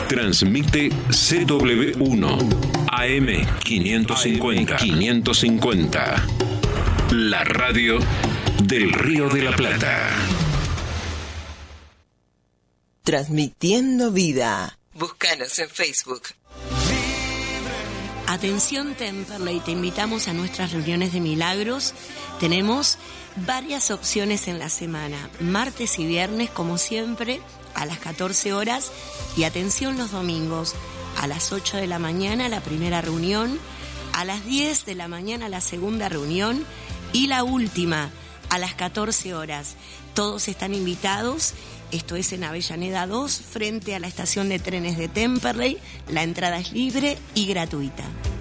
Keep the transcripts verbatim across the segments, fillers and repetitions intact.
Transmite C W uno A M quinientos cincuenta. quinientos cincuenta. La radio del Río de la Plata. Transmitiendo vida. Búscanos en Facebook. Atención Temperley, te invitamos a nuestras reuniones de milagros. Tenemos varias opciones en la semana, martes y viernes como siempre a las catorce horas, y atención los domingos a las ocho de la mañana la primera reunión, a las diez de la mañana la segunda reunión y la última a las catorce horas. Todos están invitados. Esto es en Avellaneda dos, frente a la estación de trenes de Temperley. La entrada es libre y gratuita.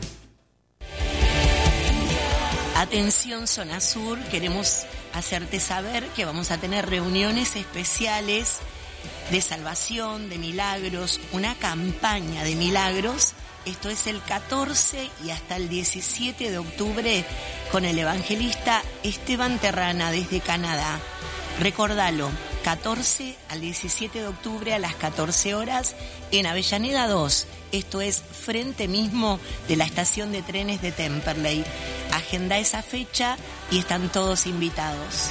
Atención Zona Sur, queremos hacerte saber que vamos a tener reuniones especiales de salvación, de milagros, una campaña de milagros. Esto es el catorce y hasta el diecisiete de octubre con el evangelista Esteban Terrana desde Canadá. Recordalo, catorce al diecisiete de octubre a las catorce horas en Avellaneda dos. Esto es frente mismo de la estación de trenes de Temperley. Agenda esa fecha y están todos invitados.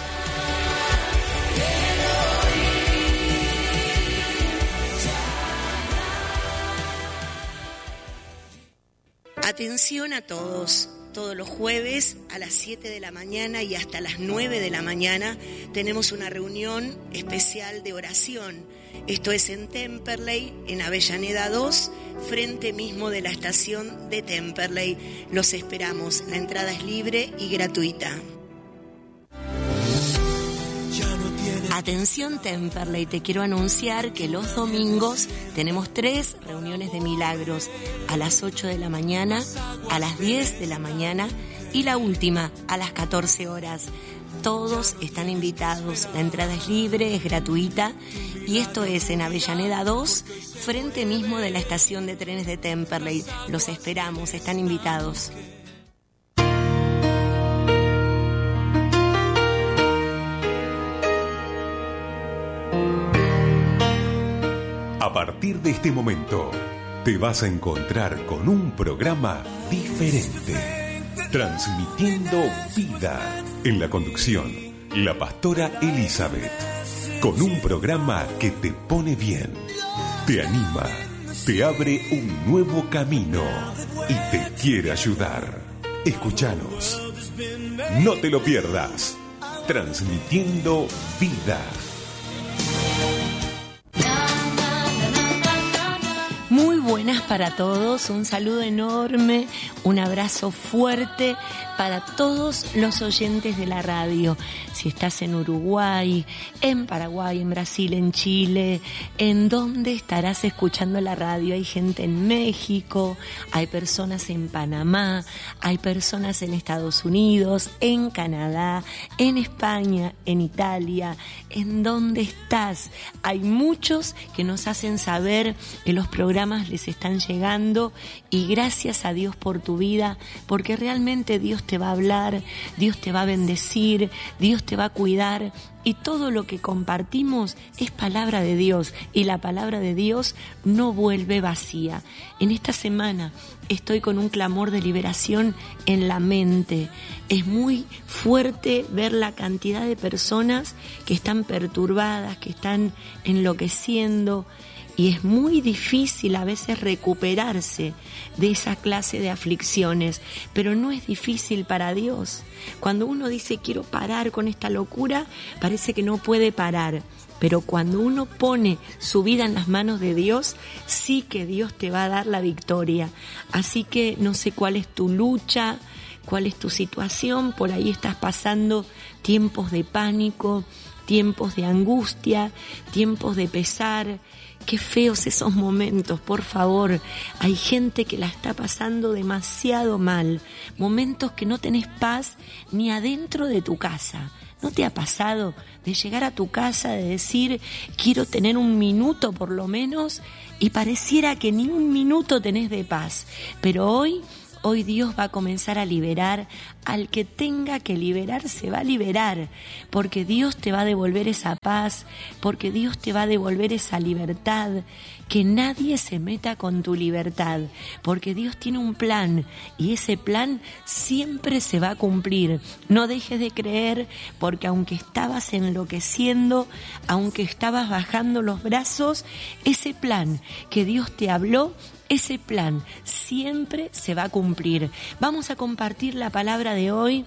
Atención a todos. Todos los jueves a las siete de la mañana y hasta las nueve de la mañana tenemos una reunión especial de oración. Esto es en Temperley, en Avellaneda dos, frente mismo de la estación de Temperley. Los esperamos. La entrada es libre y gratuita. Atención Temperley, te quiero anunciar que los domingos tenemos tres reuniones de milagros, a las ocho de la mañana, a las diez de la mañana y la última a las catorce horas. Todos están invitados, la entrada es libre, es gratuita, y esto es en Avellaneda dos, frente mismo de la estación de trenes de Temperley. Los esperamos, están invitados. A partir de este momento, te vas a encontrar con un programa diferente, transmitiendo vida. En la conducción, la pastora Elizabeth, con un programa que te pone bien, te anima, te abre un nuevo camino y te quiere ayudar. Escúchanos, no te lo pierdas, transmitiendo vida. Muy buenas para todos, un saludo enorme, un abrazo fuerte para todos los oyentes de la radio. Si estás en Uruguay, en Paraguay, en Brasil, en Chile, ¿en dónde estarás escuchando la radio? Hay gente en México, hay personas en Panamá, hay personas en Estados Unidos, en Canadá, en España, en Italia. ¿En dónde estás? Hay muchos que nos hacen saber que los programas les están llegando, y gracias a Dios por tu vida, porque realmente Dios te va a hablar, Dios te va a bendecir, Dios te va a cuidar, y todo lo que compartimos es palabra de Dios, y la palabra de Dios no vuelve vacía. En esta semana estoy con un clamor de liberación en la mente. Es muy fuerte ver la cantidad de personas que están perturbadas, que están enloqueciendo, y es muy difícil a veces recuperarse de esa clase de aflicciones, pero no es difícil para Dios. Cuando uno dice quiero parar con esta locura, parece que no puede parar, pero cuando uno pone su vida en las manos de Dios, sí que Dios te va a dar la victoria. Así que no sé cuál es tu lucha, cuál es tu situación. Por ahí estás pasando tiempos de pánico, tiempos de angustia, tiempos de pesar. Qué feos esos momentos, por favor. Hay gente que la está pasando demasiado mal. Momentos que no tenés paz ni adentro de tu casa. ¿No te ha pasado de llegar a tu casa, de decir, quiero tener un minuto por lo menos, y pareciera que ni un minuto tenés de paz? Pero hoy... Hoy Dios va a comenzar a liberar al que tenga que liberar se va a liberar, porque Dios te va a devolver esa paz, porque Dios te va a devolver esa libertad. Que nadie se meta con tu libertad, porque Dios tiene un plan y ese plan siempre se va a cumplir. No dejes de creer, porque aunque estabas enloqueciendo, aunque estabas bajando los brazos, ese plan que Dios te habló, ese plan siempre se va a cumplir. Vamos a compartir la palabra de hoy.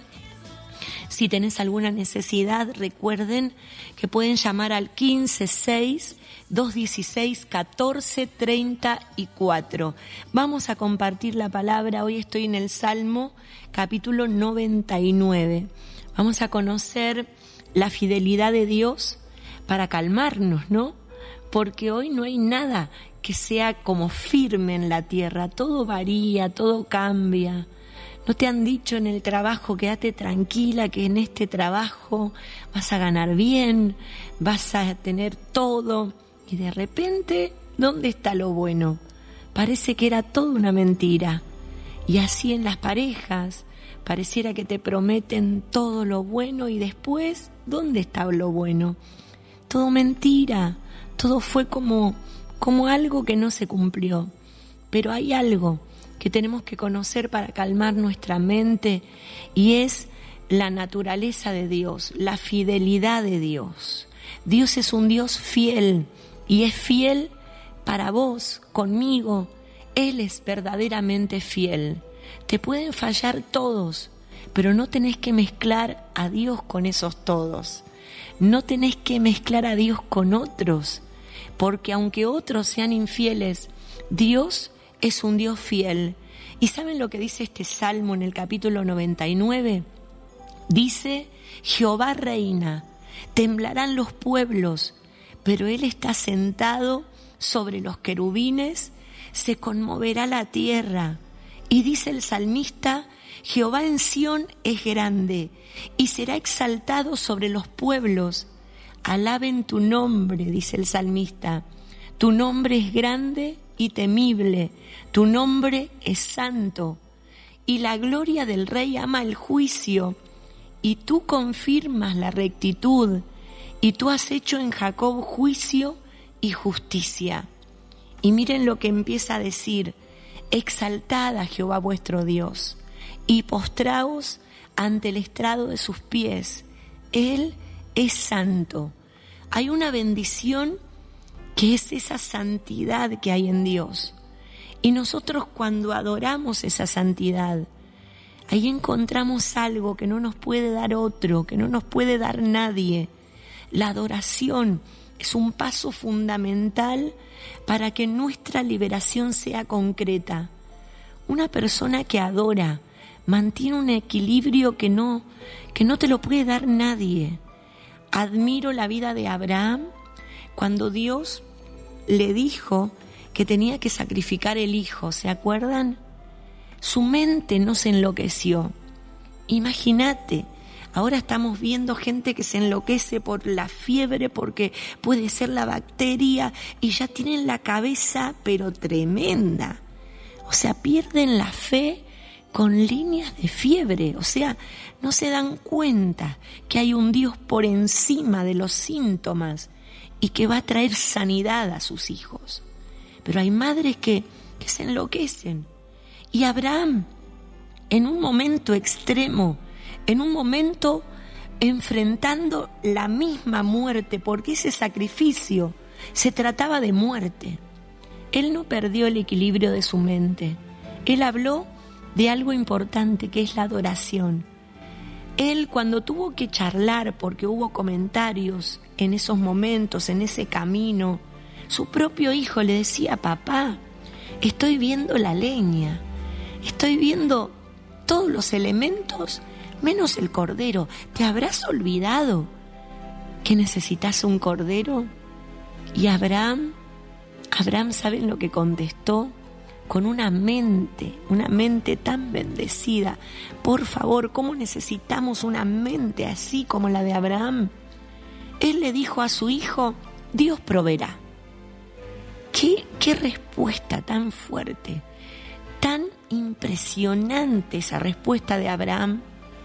Si tenés alguna necesidad, recuerden que pueden llamar al quince seis, dos dieciséis, catorce treinta y cuatro. Vamos a compartir la palabra. Hoy estoy en el Salmo, capítulo noventa y nueve. Vamos a conocer la fidelidad de Dios para calmarnos, ¿no? Porque hoy no hay nada que sea como firme en la tierra. Todo varía, todo cambia. ¿No te han dicho en el trabajo, quédate tranquila, que en este trabajo vas a ganar bien, vas a tener todo? Y de repente, ¿dónde está lo bueno? Parece que era toda una mentira. Y así en las parejas, pareciera que te prometen todo lo bueno y después, ¿dónde está lo bueno? Todo mentira, todo fue como, como algo que no se cumplió. Pero hay algo que tenemos que conocer para calmar nuestra mente, y es la naturaleza de Dios, la fidelidad de Dios. Dios es un Dios fiel, y es fiel para vos, conmigo. Él es verdaderamente fiel. Te pueden fallar todos, pero no tenés que mezclar a Dios con esos todos. No tenés que mezclar a Dios con otros, porque aunque otros sean infieles, Dios es un Dios fiel. ¿Y saben lo que dice este Salmo en el capítulo noventa y nueve? Dice: Jehová reina, temblarán los pueblos, pero Él está sentado sobre los querubines, se conmoverá la tierra. Y dice el salmista: Jehová en Sión es grande, y será exaltado sobre los pueblos. Alaben tu nombre, dice el salmista. Tu nombre es grande y temible, tu nombre es santo, y la gloria del Rey ama el juicio, y tú confirmas la rectitud, y tú has hecho en Jacob juicio y justicia. Y miren lo que empieza a decir: exaltad a Jehová vuestro Dios, y postraos ante el estrado de sus pies. Él es santo. Hay una bendición que es esa santidad que hay en Dios. Y nosotros, cuando adoramos esa santidad, ahí encontramos algo que no nos puede dar otro, que no nos puede dar nadie. La adoración es un paso fundamental para que nuestra liberación sea concreta. Una persona que adora mantiene un equilibrio que no, que no te lo puede dar nadie. Admiro la vida de Abraham cuando Dios le dijo que tenía que sacrificar el hijo, ¿se acuerdan? Su mente no se enloqueció. Imagínate, ahora estamos viendo gente que se enloquece por la fiebre, porque puede ser la bacteria, y ya tienen la cabeza pero tremenda. O sea, pierden la fe con líneas de fiebre. O sea, no se dan cuenta que hay un Dios por encima de los síntomas y que va a traer sanidad a sus hijos. Pero hay madres que, que se enloquecen. Y Abraham, en un momento extremo, en un momento enfrentando la misma muerte, porque ese sacrificio se trataba de muerte, él no perdió el equilibrio de su mente. Él habló de algo importante, que es la adoración. Él, cuando tuvo que charlar, porque hubo comentarios en esos momentos, en ese camino, su propio hijo le decía: papá, estoy viendo la leña, estoy viendo todos los elementos menos el cordero. ¿Te habrás olvidado que necesitas un cordero? Y Abraham, Abraham, ¿saben lo que contestó? Con una mente, una mente tan bendecida. Por favor, ¿cómo necesitamos una mente así como la de Abraham? Él le dijo a su hijo: Dios proveerá. ¿Qué, qué respuesta tan fuerte, tan impresionante esa respuesta de Abraham?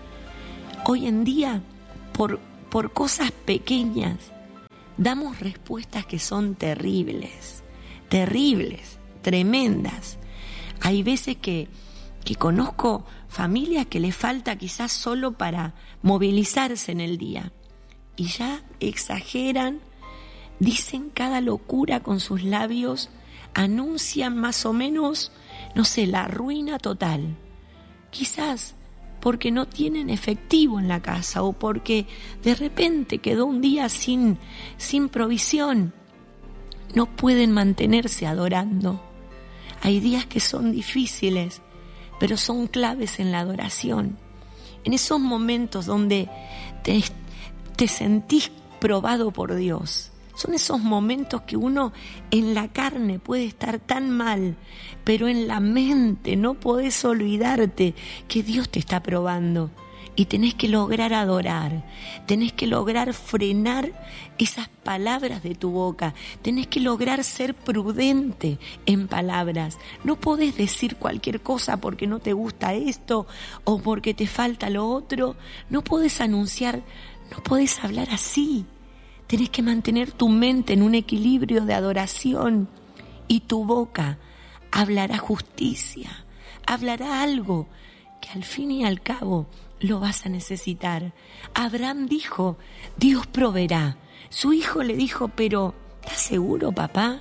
Hoy en día, por, por cosas pequeñas, damos respuestas que son terribles, terribles, tremendas. Hay veces que, que conozco familias que les falta quizás solo para movilizarse en el día y ya exageran, dicen cada locura con sus labios, anuncian más o menos, no sé, la ruina total. Quizás porque no tienen efectivo en la casa o porque de repente quedó un día sin, sin provisión. No pueden mantenerse adorando. Hay días que son difíciles, pero son claves en la adoración. En esos momentos donde te, te sentís probado por Dios. Son esos momentos que uno en la carne puede estar tan mal, pero en la mente no podés olvidarte que Dios te está probando. Y tenés que lograr adorar, tenés que lograr frenar esas palabras de tu boca, tenés que lograr ser prudente en palabras. No podés decir cualquier cosa porque no te gusta esto o porque te falta lo otro. No podés anunciar, no podés hablar así. Tenés que mantener tu mente en un equilibrio de adoración y tu boca hablará justicia, hablará algo que al fin y al cabo lo vas a necesitar. Abraham dijo, Dios proveerá. Su hijo le dijo, pero ¿estás seguro, papá?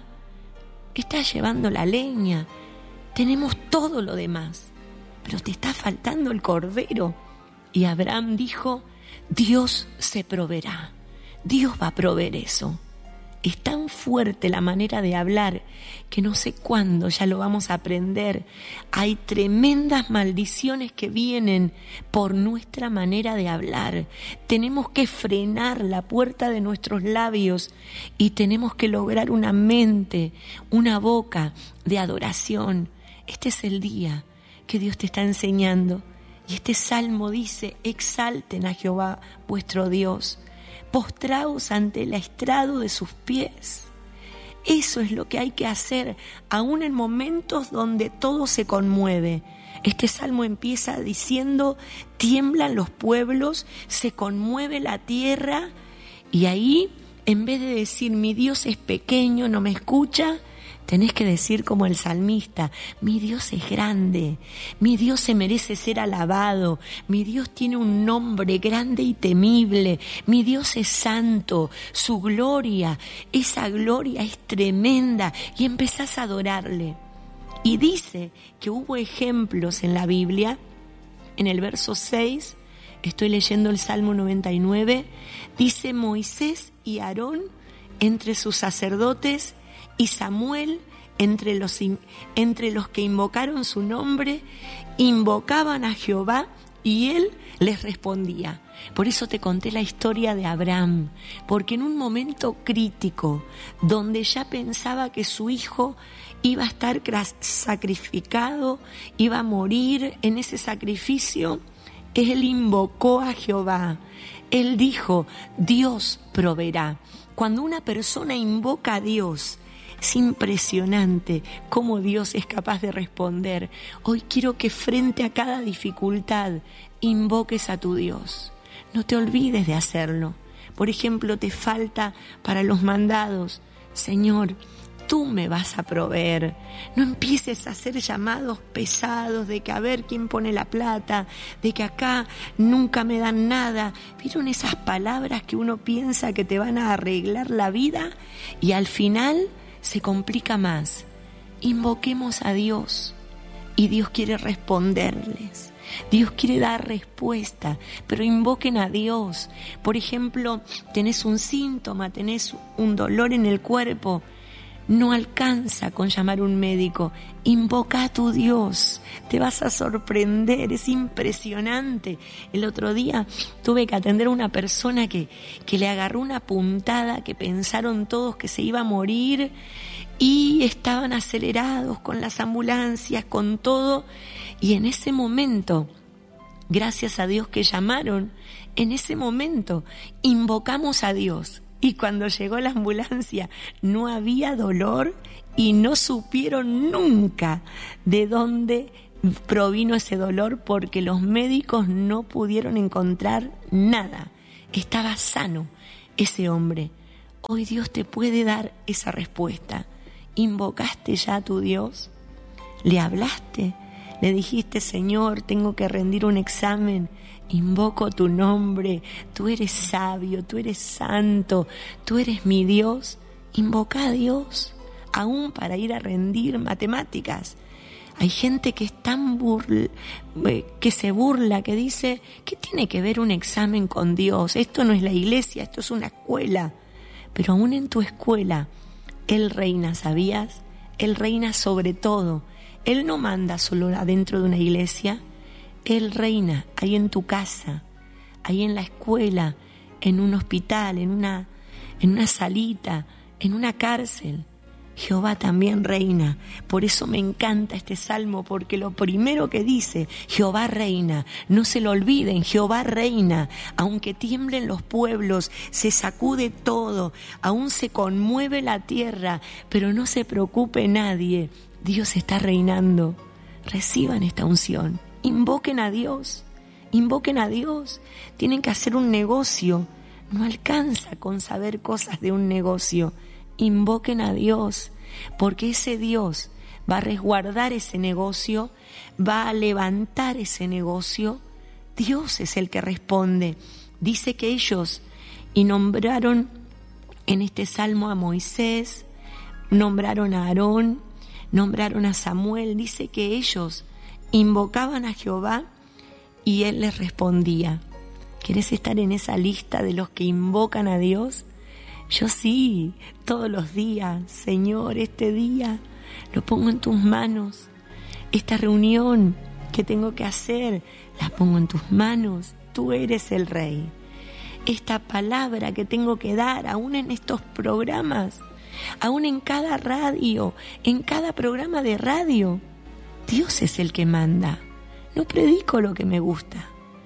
Estás llevando la leña, tenemos todo lo demás, pero te está faltando el cordero. Y Abraham dijo, Dios se proveerá. Dios va a proveer eso. Es tan fuerte la manera de hablar que no sé cuándo ya lo vamos a aprender. Hay tremendas maldiciones que vienen por nuestra manera de hablar. Tenemos que frenar la puerta de nuestros labios y tenemos que lograr una mente, una boca de adoración. Este es el día que Dios te está enseñando. Y este salmo dice, exalten a Jehová vuestro Dios, postraos ante el estrado de sus pies. Eso es lo que hay que hacer, aún en momentos donde todo se conmueve. Este salmo empieza diciendo, tiemblan los pueblos, se conmueve la tierra, y ahí, en vez de decir, mi Dios es pequeño, no me escucha, tenés que decir como el salmista, mi Dios es grande, mi Dios se merece ser alabado, mi Dios tiene un nombre grande y temible, mi Dios es santo, su gloria, esa gloria es tremenda, y empezás a adorarle. Y dice que hubo ejemplos en la Biblia, en el verso seis, estoy leyendo el Salmo noventa y nueve, dice Moisés y Aarón entre sus sacerdotes, y Samuel, entre los, entre los que invocaron su nombre, invocaban a Jehová y él les respondía. Por eso te conté la historia de Abraham, porque en un momento crítico, donde ya pensaba que su hijo iba a estar sacrificado, iba a morir en ese sacrificio, él invocó a Jehová. Él dijo, Dios proveerá. Cuando una persona invoca a Dios, es impresionante cómo Dios es capaz de responder. Hoy quiero que frente a cada dificultad invoques a tu Dios. No te olvides de hacerlo. Por ejemplo, te falta para los mandados. Señor, tú me vas a proveer. No empieces a hacer llamados pesados de que a ver quién pone la plata, de que acá nunca me dan nada. ¿Vieron esas palabras que uno piensa que te van a arreglar la vida? Y al final se complica más. Invoquemos a Dios y Dios quiere responderles. Dios quiere dar respuesta, pero invoquen a Dios. Por ejemplo, tenés un síntoma, tenés un dolor en el cuerpo. No alcanza con llamar a un médico. Invoca a tu Dios. Te vas a sorprender. Es impresionante. El otro día tuve que atender a una persona que, que le agarró una puntada, que pensaron todos que se iba a morir y estaban acelerados con las ambulancias, con todo. Y en ese momento, gracias a Dios que llamaron, en ese momento invocamos a Dios. Y cuando llegó la ambulancia no había dolor y no supieron nunca de dónde provino ese dolor porque los médicos no pudieron encontrar nada. Estaba sano ese hombre. Hoy Dios te puede dar esa respuesta. ¿Invocaste ya a tu Dios? ¿Le hablaste? ¿Le dijiste, Señor, tengo que rendir un examen? Invoco tu nombre. Tú eres sabio, tú eres santo, tú eres mi Dios. Invoca a Dios, aún para ir a rendir matemáticas. Hay gente que es tan burla, que se burla, que dice, ¿qué tiene que ver un examen con Dios? Esto no es la iglesia, esto es una escuela. Pero aún en tu escuela, Él reina, ¿sabías? Él reina sobre todo. Él no manda solo adentro de una iglesia. Él reina ahí en tu casa, ahí en la escuela, en un hospital, en una, en una salita, en una cárcel. Jehová también reina. Por eso me encanta este salmo, porque lo primero que dice, Jehová reina. No se lo olviden, Jehová reina. Aunque tiemblen los pueblos, se sacude todo, aún se conmueve la tierra, pero no se preocupe nadie. Dios está reinando. Reciban esta unción. Invoquen a Dios. Invoquen a Dios. Tienen que hacer un negocio. No alcanza con saber cosas de un negocio. Invoquen a Dios, porque ese Dios va a resguardar ese negocio, va a levantar ese negocio. Dios es el que responde. Dice que ellos y nombraron en este salmo a Moisés, nombraron a Aarón, nombraron a Samuel. Dice que ellos invocaban a Jehová y Él les respondía. ¿Querés estar en esa lista de los que invocan a Dios? Yo sí, todos los días. Señor, este día lo pongo en tus manos. Esta reunión que tengo que hacer, la pongo en tus manos. Tú eres el Rey. Esta palabra que tengo que dar, aún en estos programas, aún en cada radio, en cada programa de radio, Dios es el que manda. No predico lo que me gusta.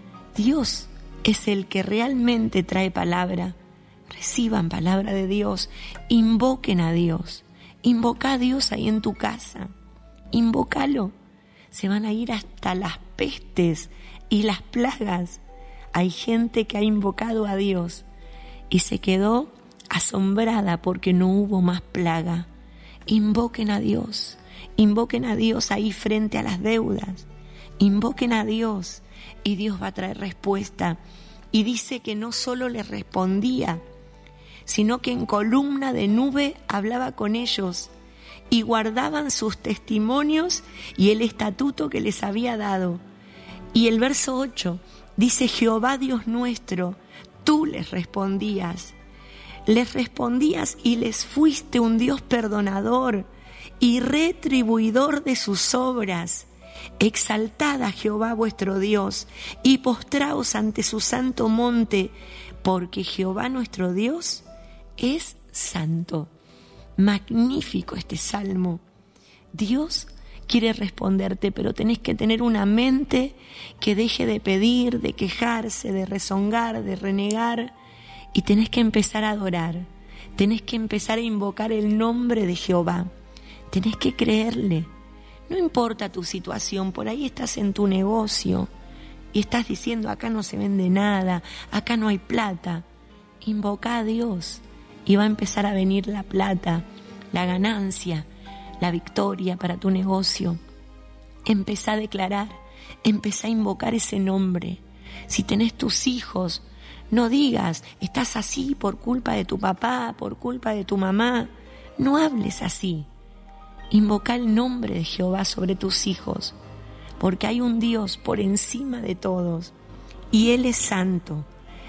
Dios es el que realmente trae palabra. Reciban palabra de Dios, invoquen a Dios, invoca a Dios ahí en tu casa, invócalo. Se van a ir hasta las pestes y las plagas. Hay gente que ha invocado a Dios y se quedó asombrada porque no hubo más plaga. Invoquen a Dios, invoquen a Dios ahí frente a las deudas, invoquen a Dios y Dios va a traer respuesta. Y dice que no solo les respondía, sino que en columna de nube hablaba con ellos y guardaban sus testimonios y el estatuto que les había dado. Y el verso ocho dice, Jehová Dios nuestro, tú les respondías, les respondías y les fuiste un Dios perdonador y retribuidor de sus obras. Exaltad a Jehová vuestro Dios y postraos ante su santo monte, porque Jehová nuestro Dios es santo. Magnífico este salmo. Dios quiere responderte, pero tenés que tener una mente que deje de pedir, de quejarse, de rezongar, de renegar, y tenés que empezar a adorar. Tenés que empezar a invocar el nombre de Jehová. Tenés que creerle. No importa tu situación, por ahí estás en tu negocio y estás diciendo, acá no se vende nada, acá no hay plata. Invoca a Dios y va a empezar a venir la plata, la ganancia, la victoria para tu negocio. Empezá a declarar, empezá a invocar ese nombre. Si tenés tus hijos, no digas, estás así por culpa de tu papá, por culpa de tu mamá. No hables así. Invoca el nombre de Jehová sobre tus hijos, porque hay un Dios por encima de todos y Él es santo.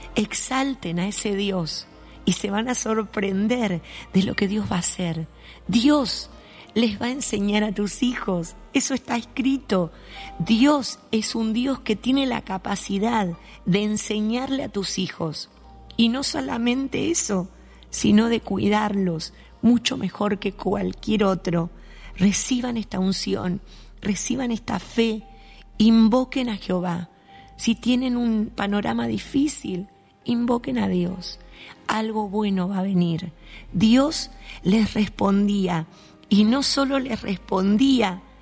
Exalten a ese Dios y se van a sorprender de lo que Dios va a hacer. Dios les va a enseñar a tus hijos, eso está escrito. Dios es un Dios que tiene la capacidad de enseñarle a tus hijos, y no solamente eso, sino de cuidarlos mucho mejor que cualquier otro. Reciban esta unción, reciban esta fe, invoquen a Jehová. Si tienen un panorama difícil, invoquen a Dios. Algo bueno va a venir. Dios les respondía, y no solo les respondía,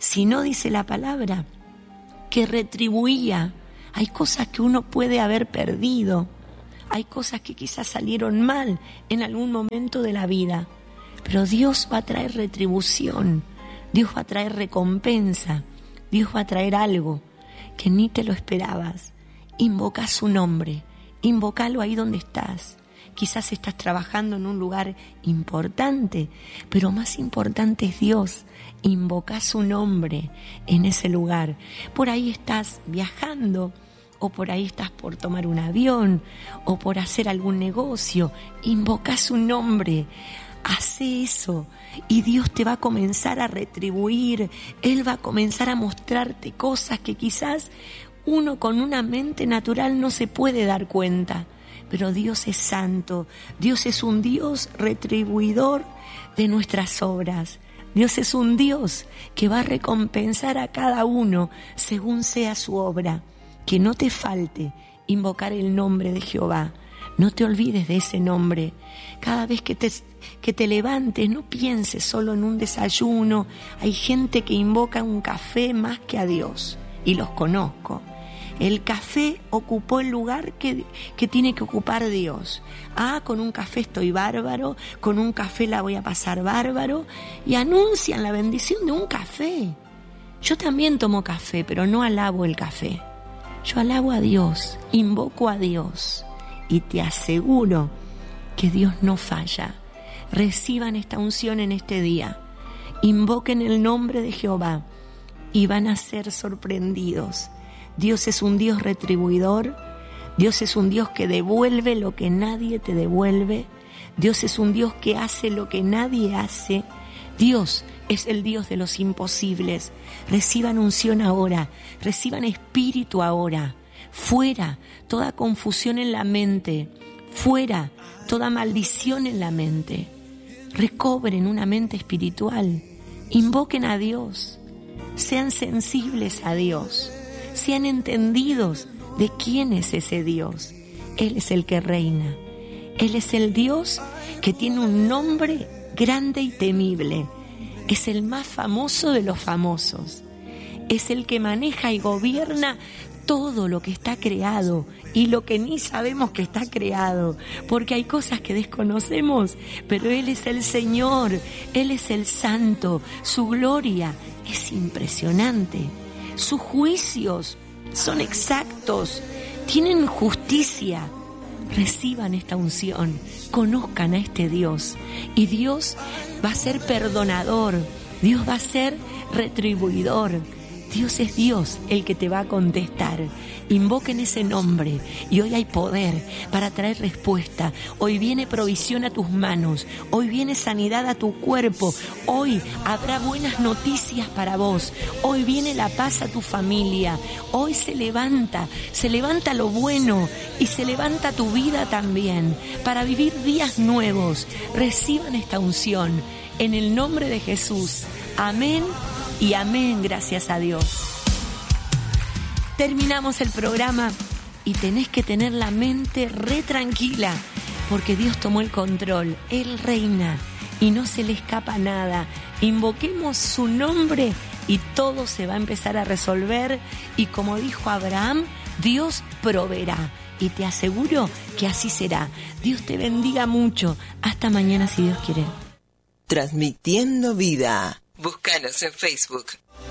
sino, dice la palabra, que retribuía. Hay cosas que uno puede haber perdido, hay cosas que quizás salieron mal en algún momento de la vida, pero Dios va a traer retribución, Dios va a traer recompensa, Dios va a traer algo que ni te lo esperabas. Invoca su nombre, invócalo ahí donde estás. Quizás estás trabajando en un lugar importante, pero más importante es Dios. Invoca su nombre en ese lugar. Por ahí estás viajando, o por ahí estás por tomar un avión, o por hacer algún negocio. Invoca su nombre. Hace eso y Dios te va a comenzar a retribuir. Él va a comenzar a mostrarte cosas que quizás uno con una mente natural no se puede dar cuenta. Pero Dios es santo, Dios es un Dios retribuidor de nuestras obras. Dios es un Dios que va a recompensar a cada uno según sea su obra. Que no te falte invocar el nombre de Jehová. No te olvides de ese nombre. Cada vez que te, que te levantes, no pienses solo en un desayuno. Hay gente que invoca un café más que a Dios, y los conozco. El café ocupó el lugar que, que tiene que ocupar Dios. Ah, con un café estoy bárbaro, con un café la voy a pasar bárbaro, y anuncian la bendición de un café. Yo también tomo café, pero no alabo el café. Yo alabo a Dios, invoco a Dios, y te aseguro que Dios no falla. Reciban esta unción en este día, invoquen el nombre de Jehová y van a ser sorprendidos. Dios es un Dios retribuidor, Dios es un Dios que devuelve lo que nadie te devuelve, Dios es un Dios que hace lo que nadie hace. Dios es el Dios de los imposibles. Reciban unción ahora, reciban espíritu ahora. Fuera toda confusión en la mente, fuera toda maldición en la mente. Recobren una mente espiritual, invoquen a Dios, sean sensibles a Dios. Sean entendidos de quién es ese Dios. Él es el que reina. Él es el Dios que tiene un nombre grande y temible. Es el más famoso de los famosos. Es el que maneja y gobierna todo lo que está creado y lo que ni sabemos que está creado, porque hay cosas que desconocemos, pero Él es el Señor, Él es el Santo. Su gloria es impresionante. Sus juicios son exactos, tienen justicia. Reciban esta unción, conozcan a este Dios, y Dios va a ser perdonador, Dios va a ser retribuidor. Dios es Dios el que te va a contestar. Invoquen ese nombre y hoy hay poder para traer respuesta. Hoy viene provisión a tus manos, hoy viene sanidad a tu cuerpo, hoy habrá buenas noticias para vos, hoy viene la paz a tu familia, hoy se levanta, se levanta lo bueno y se levanta tu vida también para vivir días nuevos. Reciban esta unción en el nombre de Jesús. Amén. Y amén, gracias a Dios. Terminamos el programa y tenés que tener la mente re tranquila, porque Dios tomó el control, Él reina y no se le escapa nada. Invoquemos su nombre y todo se va a empezar a resolver, y como dijo Abraham, Dios proveerá, y te aseguro que así será. Dios te bendiga mucho. Hasta mañana si Dios quiere. Transmitiendo vida. Búscanos en Facebook.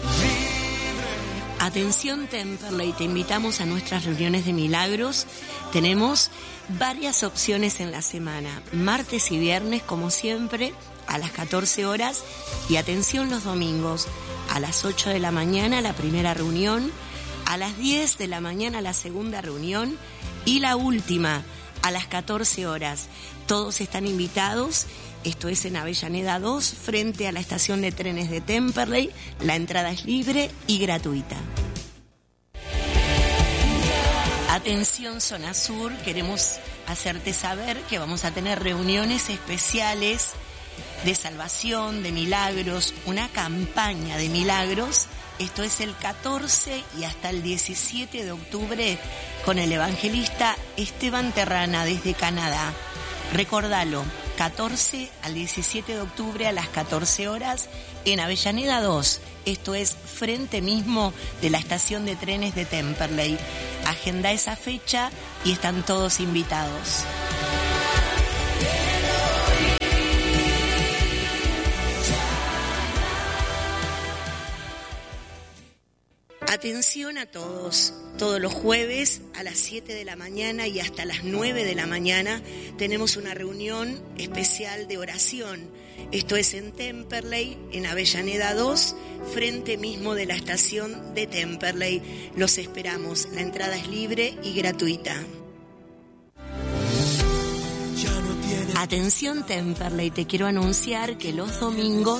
Atención Temperley, te invitamos a nuestras reuniones de milagros. Tenemos varias opciones en la semana, martes y viernes como siempre a las catorce horas, y atención los domingos a las ocho de la mañana la primera reunión, a las diez de la mañana la segunda reunión y la última a las catorce horas. Todos están invitados. Esto es en Avellaneda dos, frente a la estación de trenes de Temperley. La entrada es libre y gratuita. Atención Zona Sur, queremos hacerte saber que vamos a tener reuniones especiales de salvación, de milagros, una campaña de milagros. Esto es el catorce y hasta el diecisiete de octubre con el evangelista Esteban Terrana desde Canadá. Recordalo, catorce al diecisiete de octubre a las catorce horas en Avellaneda dos. Esto es frente mismo de la estación de trenes de Temperley. Agenda esa fecha y están todos invitados. Atención a todos, todos los jueves a las siete de la mañana y hasta las nueve de la mañana tenemos una reunión especial de oración. Esto es en Temperley, en Avellaneda dos, frente mismo de la estación de Temperley. Los esperamos, la entrada es libre y gratuita. Atención Temperley, te quiero anunciar que los domingos